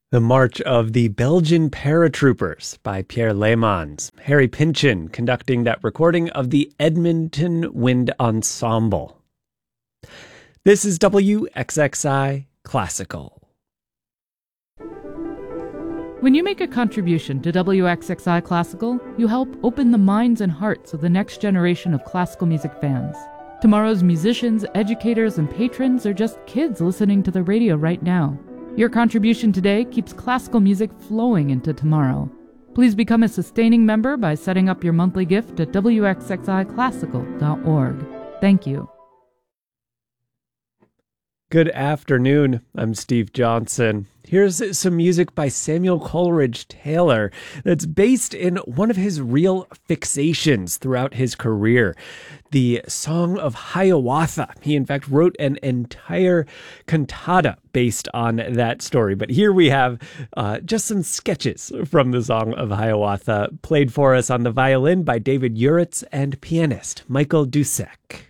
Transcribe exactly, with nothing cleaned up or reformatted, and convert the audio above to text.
The March of the Belgian Paratroopers by Pierre Leymans. Harry Pynchon conducting that recording of the Edmonton Wind Ensemble. This is W X X I Classical. When you make a contribution to W X X I Classical, you help open the minds and hearts of the next generation of classical music fans. Tomorrow's musicians, educators, and patrons are just kids listening to the radio right now. Your contribution today keeps classical music flowing into tomorrow. Please become a sustaining member by setting up your monthly gift at W X X I classical dot org. Thank you. Good afternoon. I'm Steve Johnson. Here's some music by Samuel Coleridge Taylor that's based in one of his real fixations throughout his career, the Song of Hiawatha. He, in fact, wrote an entire cantata based on that story. But here we have uh, just some sketches from the Song of Hiawatha played for us on the violin by David Uritz and pianist Michael Dusek.